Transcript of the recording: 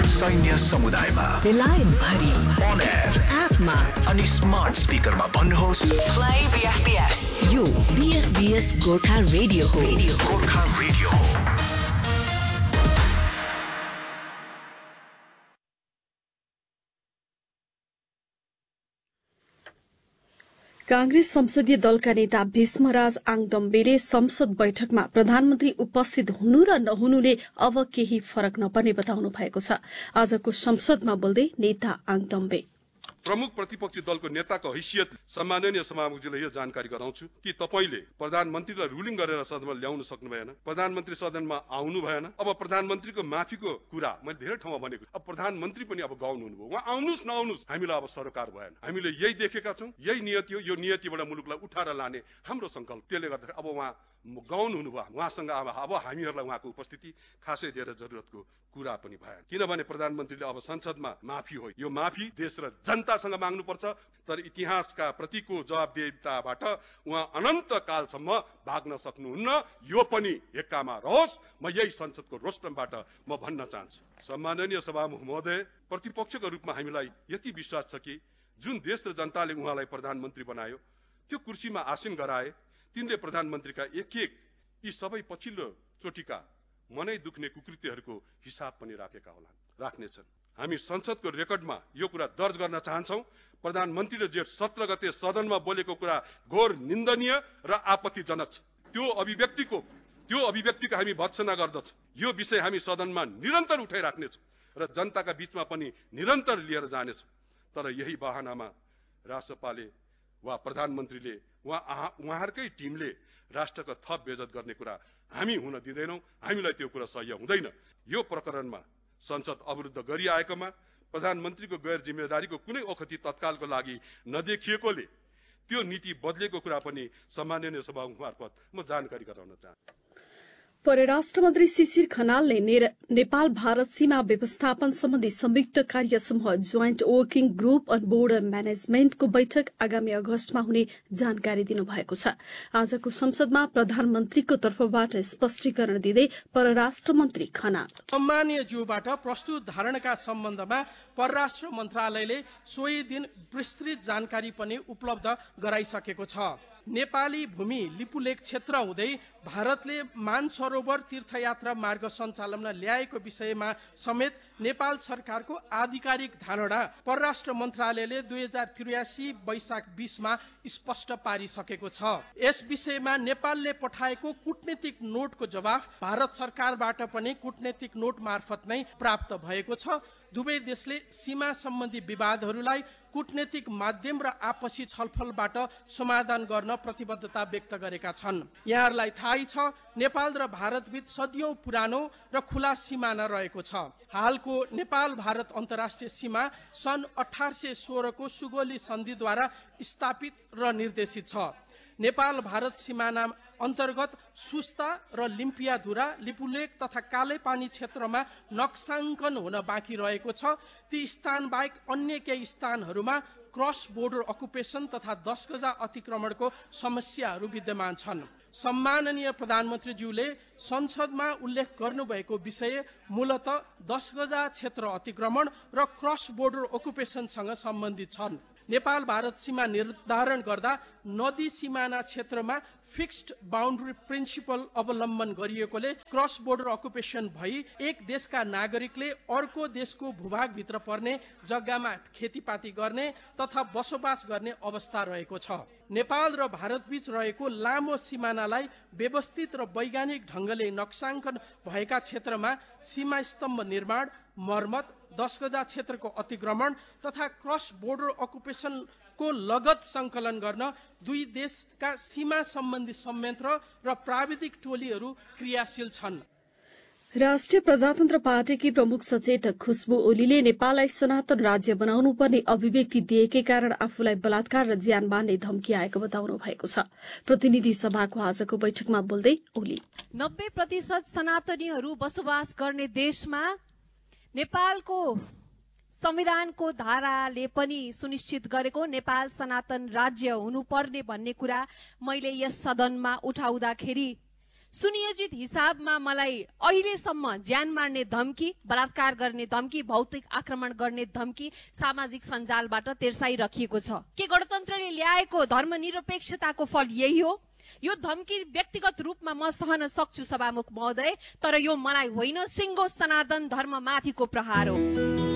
सैन्य समुदायमा, बेलायत भरि, on air, एपमा अनि स्मार्ट स्पिकरमा भन्नुहोस् Play BFBS. यो BFBS गोर्खा रेडियो हो. गोर्खा रेडियो हो। कांग्रेस संसदीय दलका नेता भीष्मराज आङदम्बेले संसद बैठकमा प्रधानमन्त्री उपस्थित हुनु र नहुनुले अब केही फरक नपर्ने बताउनु भएको छ। आजको संसदमा बोल्दै नेता आङदम्बे प्रमुख प्रतिपक्षी दलको नेताको हैसियत सम्माननीय सभामुखजीलाई यो जानकारी गराउँछु कि तपाईले प्रधानमन्त्रीलाई रुलिङ गरेर सदनमा ल्याउन सक्नु भएन, प्रधानमन्त्री सदनमा आउनु भएन। अब प्रधानमन्त्रीको माफीको कुरा मैले धेरै ठाउँमा भनेको, अब प्रधानमन्त्री पनि अब गाउनु हुनुभयो, उहाँ आउनुस् नआउनुस् हामीलाई अब सरकार भएन। हामीले यही देखेका छौं, यही नियति हो। यो नियतिबाट मुलुकलाई उठाएर लाने हाम्रो संकल्प। त्यसले गर्दा अब उहाँ गाउनु हुनुभयो, उहाँसँग अब हामीहरूलाई उहाँको उपस्थिति खासै धेरै जरुरतको कुरा पनि भएन। किनभने प्रधानमन्त्रीले अब संसदमा माफी हो, यो माफी देश र जनतासँग माग्नु पर्छ। तर इतिहासका प्रतिको जवाबदेहिताबाट उहाँ अनन्त कालसम्म भाग्न सक्नुहुन्न। यो पनि एक्कामा रहोस्। म यही संसदको रोस्टमबाट म भन्न चाहन्छु, सम्माननीय सभामुख महोदय, प्रतिपक्षको रूपमा हामीलाई यति विश्वास छ कि जुन देश र जनताले उहाँलाई प्रधानमन्त्री बनायो, त्यो कुर्सीमा आसीन गराए, तिनले प्रधानमन्त्रीका एक एक यी सबै पछिल्लो चोटिका मनै दुख्ने कुकृत्यहरूको हिसाब पनि राख्नेछन्। हामी संसदको रेकर्डमा यो कुरा दर्ज गर्न चाहन्छौं। प्रधानमन्त्रीले जेठ 17 गते सदनमा बोलेको कुरा घोर निन्दनीय र आपत्तिजनक छ। त्यो अभिव्यक्तिको हामी भत्सना गर्दछौं। यो विषय हामी सदनमा निरन्तर उठाइराख्नेछौं र जनताका बीचमा पनि निरन्तर लिएर जानेछौं। तर यही बहानामा राष्ट्रपाले वा प्रधानमन्त्रीले उहाँहरूकै टिमले राष्ट्रको थप बेइज्जत गर्ने कुरा हामी हुन दिँदैनौं। हामीलाई त्यो कुरा सह्य हुँदैन। यो प्रकरणमा संसद अवरुद्ध गरिआएकोमा प्रधानमन्त्रीको गैर जिम्मेदारीको कुनै ओखती तत्कालको लागि नदेखिएकोले त्यो नीति बदलेको कुरा पनि सम्माननीय सभामुख मार्फत म जानकारी गराउन चाहन्छु। परराष्ट्र मन्त्री शिशिर खनालले नेपाल भारत सीमा व्यवस्थापन सम्बन्धी संयुक्त कार्य समूह joint working group on border म्यानेजमेन्टको बैठक आगामी अगस्तमा हुने जानकारी दिनुभएको छ। आजको संसदमा प्रधानमन्त्रीको तर्फबाट स्पष्टीकरण दिँदै परराष्ट्र मन्त्री खनाल, सम्मानीय ज्यूबाट प्रस्तुत धारणाका सम्बन्धमा परराष्ट्र मन्त्रालयले सोही दिन विस्तृत जानकारी पनि उपलब्ध गराइसकेको छ। नेपाली भूमि लिपुलेक क्षेत्र हुँदै भारतले मानसरोवर तीर्थयात्रा मार्ग सञ्चालनमा ल्याएको विषयमा समेत नेपाल सरकारको आधिकारिक धारणा परराष्ट्र मन्त्रालयले 2083 वैशाख 20 मा स्पष्ट पारिसकेको छ। यस विषयमा नेपालले पठाएको कूटनीतिक नोटको जवाफ भारत सरकारबाट पनि कूटनीतिक नोट मार्फत नै प्राप्त भएको छ। दुवै देशले सीमा सम्बन्धी विवादहरूलाई कूटनीतिक माध्यम र आपसी छलफलबाट समाधान गर्न प्रतिबद्धता व्यक्त गरेका छन्। यहाँहरूलाई थाहै छ, नेपाल र भारतबीच सदियौं पुरानो र खुला सिमाना रहेको छ। हालको नेपाल भारत अन्तर्राष्ट्रिय सीमा सन् 1816 को सुगोली सन्धिद्वारा स्थापित र निर्देशित छ। नेपाल भारत सिमाना अन्तर्गत सुस्ता र लिम्पियाधुरा, लिपुलेक तथा कालेपानी क्षेत्रमा नक्साङ्कन हुन बाँकी रहेको छ। ती स्थान बाहेक अन्य केही स्थानहरूमा क्रस बोर्डर अकुपेसन तथा 10 गजा अतिक्रमणको समस्याहरू विद्यमान छन्। सम्माननीय प्रधानमन्त्रीज्यूले संसदमा उल्लेख गर्नुभएको विषय मूलत 10 गजा क्षेत्र अतिक्रमण र क्रस बोर्डर अकुपेसनसँग सम्बन्धित छन्। नेपाल भारत सीमा निर्धारण गर्दा नदी सिमाना क्षेत्रमा फिक्स्ड बाउन्ड्री प्रिन्सिपल अवलम्बन गरिएकोले क्रस बोर्डर अकुपेसन भई एक देशका नागरिकले अर्को देशको भूभागभित्र पर्ने जग्गामा खेतीपाती गर्ने तथा बसोबास गर्ने अवस्था रहेको छ। नेपाल र भारतबीच रहेको लामो सिमानालाई व्यवस्थित र वैज्ञानिक ढंगले नक्साङ्कन भएका क्षेत्रमा सीमा स्तम्भ निर्माण, मर्मत, 10 गजा क्षेत्रको अतिक्रमण तथा क्रस बोर्डर अकुपेसनको लगत संकलन गर्न दुई देशका सीमा सम्बन्धी संयन्त्र र प्राविधिक टोलीहरू क्रियाशील छन्। राष्ट्रिय प्रजातन्त्र पार्टीकी प्रमुख सचेतक खुशबु ओलीले नेपाललाई सनातन राज्य बनाउनु पर्ने अभिव्यक्ति दिएकै कारण आफूलाई बलात्कार र ज्यान मार्ने धम्की आएको बताउनु भएको छ। प्रतिनिधि सभाको आजको बैठकमा बोल्दै ओली, 90% सनातनीहरू बसोबास गर्ने देशमा नेपालको संविधानको धाराले पनि सुनिश्चित गरेको नेपाल सनातन राज्य हुनुपर्ने भन्ने कुरा मैले यस सदनमा उठाउँदाखेरि सुनियोजित हिसाबमा मलाई अहिलेसम्म ज्यान मार्ने धम्की, बलात्कार गर्ने धम्की, भौतिक आक्रमण गर्ने धम्की सामाजिक सञ्जालबाट तेर्साइराखिएको छ। के गणतन्त्रले ल्याएको धर्मनिरपेक्षताको फल यही हो? यो धम्की व्यक्तिगत रूपमा म सहन सक्छु सभामुख महोदय, तर यो मलाई होइन, सिङ्गो सनातन धर्म माथिको प्रहार हो।